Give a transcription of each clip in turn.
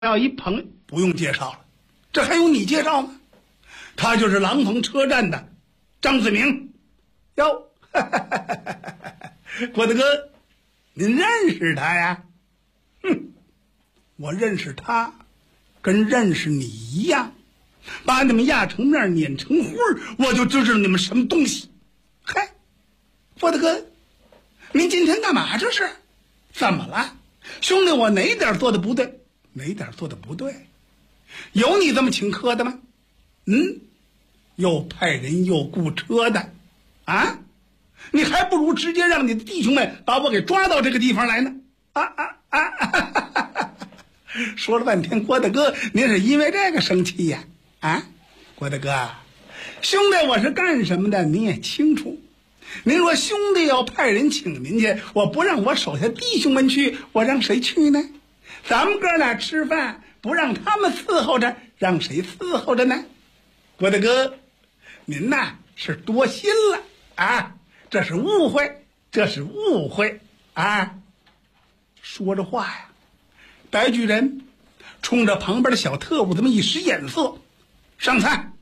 要一朋友不用介绍了，这还用你介绍吗？他就是廊坊车站的张子明。哟，郭大哥，您认识他呀？我认识他，跟认识你一样，把你们压成面碾成灰我就知道你们什么东西。嗨，郭大哥，您今天干嘛这是？怎么了？兄弟，我哪点做的不对？哪点做的不对？有你这么请客的吗？又派人又雇车的啊，你还不如直接让你的弟兄们把我给抓到这个地方来呢。说了半天，郭大哥，您是因为这个生气呀？郭大哥，兄弟我是干什么的你也清楚。您说兄弟要派人请您去，我不让我手下弟兄们去，我让谁去呢？咱们哥俩吃饭，不让他们伺候着，让谁伺候着呢？郭大哥，您呐是多心了啊，这是误会，这是误会啊！说着话呀，白巨人冲着旁边的小特务这么一使眼色，上菜，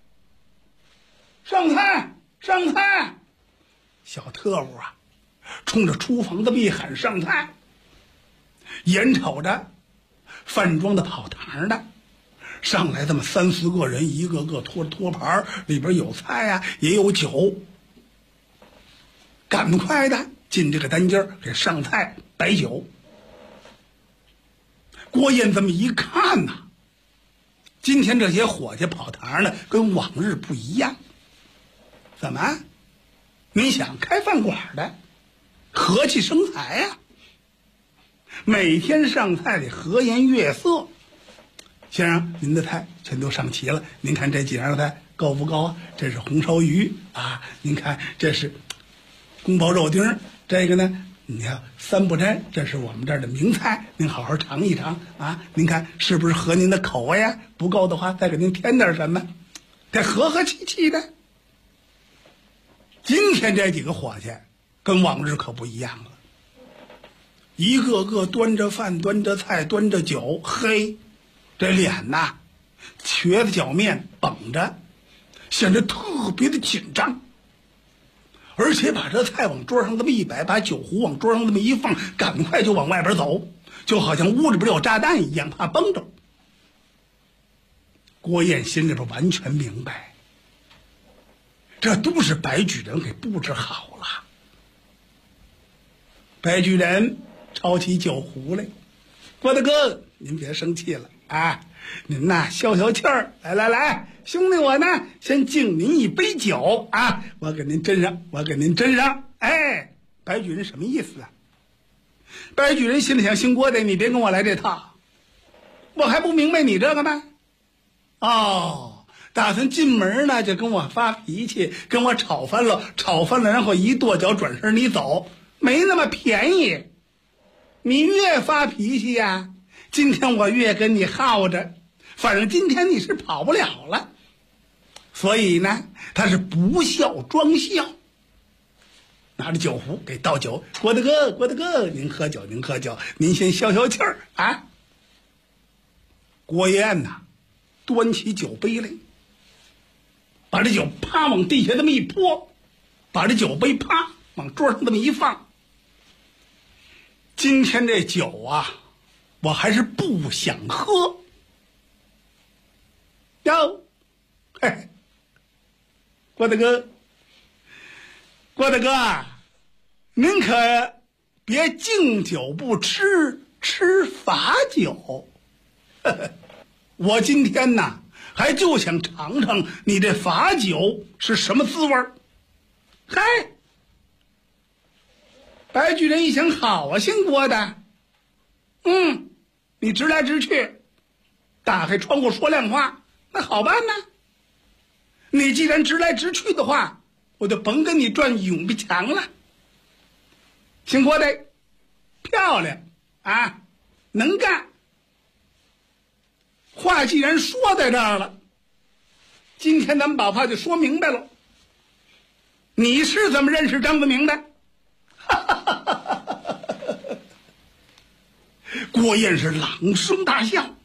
上菜，上菜！小特务啊，冲着厨房这么一喊上菜，眼瞅着饭庄的跑堂的上来这么3、4个人，一个个拖着托盘，里边有菜啊，也有酒，赶快的进这个单间给上菜摆酒。郭燕这么一看呐，今天这些伙计跑堂的跟往日不一样。怎么？你想开饭馆的和气生财呀？每天上菜得和颜悦色。先生，您的菜全都上齐了，您看这几样菜够不够啊？这是红烧鱼啊，您看这是宫保肉丁，这个呢你看三不沾，这是我们这儿的名菜，您好好尝一尝啊！您看是不是合您的口味呀？不够的话再给您添点什么，得和和气气的。今天这几个伙计跟往日可不一样了，一个个端着饭，端着菜，端着酒，嘿，这脸呐瘸子脚面绷着，显得特别的紧张，而且把这菜往桌上这么一摆，把酒壶往桌上这么一放，赶快就往外边走，就好像屋里边有炸弹一样，怕崩着。郭燕心里边完全明白，这都是白巨人给布置好了。白巨人抄起酒壶来，郭大哥，您别生气了啊，您呐消消气儿，来，兄弟我呢先敬您一杯酒啊，我给您斟上。哎，白巨人什么意思啊？白巨人心里想，姓郭的，你别跟我来这套，我还不明白你这个吗？打算进门呢就跟我发脾气，跟我吵翻了，然后一跺脚转身你走，没那么便宜。你越发脾气呀，今天我越跟你耗着，反正今天你是跑不了了。所以呢，他是不笑装笑，拿着酒壶给倒酒。郭大哥，您喝酒，您先消消气儿啊。郭燕呐，端起酒杯来，把这酒啪往地下这么一泼，把这酒杯啪往桌上这么一放。今天这酒啊，我还是不想喝。哟，嘿，郭大哥，您可别敬酒不吃，吃罚酒。我今天呐还就想尝尝你这罚酒是什么滋味儿。嗨，白巨人一想，好啊，姓郭的，你直来直去，打开窗户说亮话，那好办呢。你既然直来直去的话，我就甭跟你转永壁墙了。姓郭的，漂亮啊，能干。话既然说在这儿了，今天咱们把话就说明白了。你是怎么认识张子明的？郭燕是朗声大笑。